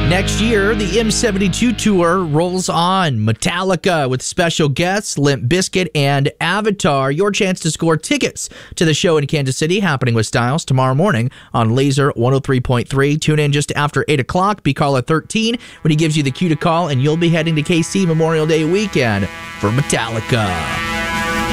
Next year, the M72 tour rolls on. Metallica with special guests, Limp Bizkit and Avatar. Your chance to score tickets to the show in Kansas City, happening with Styles tomorrow morning on Laser 103.3. Tune in just after 8 o'clock. Be caller 13 when he gives you the cue to call, and you'll be heading to KC Memorial Day weekend for Metallica.